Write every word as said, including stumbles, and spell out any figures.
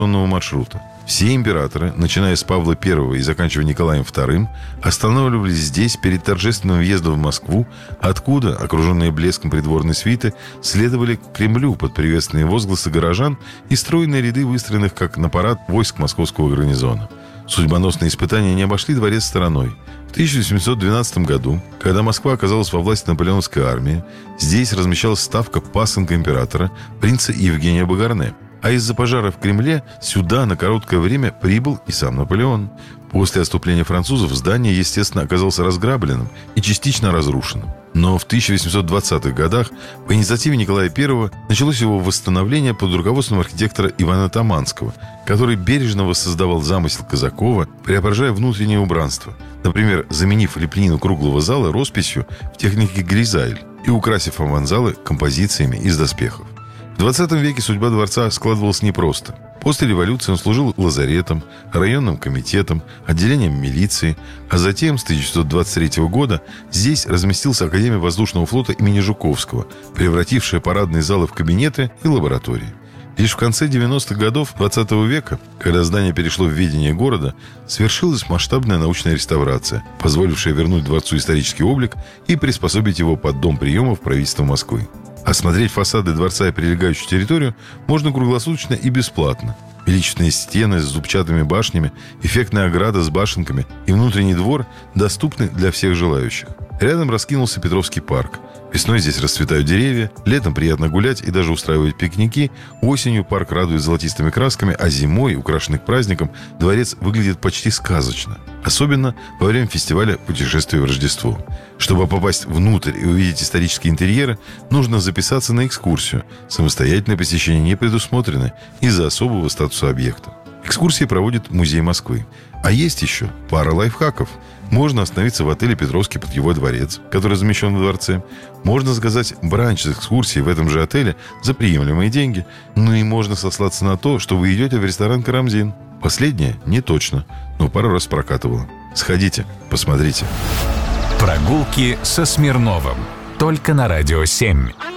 экскурсионного маршрута. Все императоры, начиная с Павла Первого и заканчивая Николаем Вторым, останавливались здесь перед торжественным въездом в Москву, откуда, окруженные блеском придворной свиты, следовали к Кремлю под приветственные возгласы горожан и стройные ряды выстроенных, как на парад, войск московского гарнизона. Судьбоносные испытания не обошли дворец стороной. В тысяча восемьсот двенадцатом году, когда Москва оказалась во власти наполеоновской армии, здесь размещалась ставка пасынка императора, принца Евгения Багарне. А из-за пожара в Кремле сюда на короткое время прибыл и сам Наполеон. После отступления французов здание, естественно, оказалось разграбленным и частично разрушенным. Но в тысяча восемьсот двадцатых годах по инициативе Николая Первого началось его восстановление под руководством архитектора Ивана Таманского, который бережно воссоздавал замысел Казакова, преображая внутреннее убранство. Например, заменив лепнину круглого зала росписью в технике гризайль и украсив аванзалы композициями из доспехов. В двадцатом веке судьба дворца складывалась непросто. После революции он служил лазаретом, районным комитетом, отделением милиции, а затем с тысяча девятьсот двадцать третьего года здесь разместился Академия воздушного флота имени Жуковского, превратившая парадные залы в кабинеты и лаборатории. Лишь в конце девяностых годов двадцатого века, когда здание перешло в ведение города, свершилась масштабная научная реставрация, позволившая вернуть дворцу исторический облик и приспособить его под дом приемов правительства Москвы. Осмотреть фасады дворца и прилегающую территорию можно круглосуточно и бесплатно. Величественные стены с зубчатыми башнями, эффектная ограда с башенками и внутренний двор доступны для всех желающих. Рядом раскинулся Петровский парк. Весной здесь расцветают деревья, летом приятно гулять и даже устраивать пикники, осенью парк радует золотистыми красками, а зимой, украшенный к праздникам, дворец выглядит почти сказочно. Особенно во время фестиваля «Путешествие в Рождество». Чтобы попасть внутрь и увидеть исторические интерьеры, нужно записаться на экскурсию. Самостоятельное посещение не предусмотрено из-за особого статуса объекта. Экскурсии проводит Музей Москвы. А есть еще пара лайфхаков. Можно остановиться в отеле «Петровский» под его дворец, который замещен во дворце. Можно заказать бранч с экскурсией в этом же отеле за приемлемые деньги. Ну и можно сослаться на то, что вы идете в ресторан «Карамзин». Последнее не точно, но пару раз прокатывало. Сходите, посмотрите. Прогулки со Смирновым. Только на Радио семь.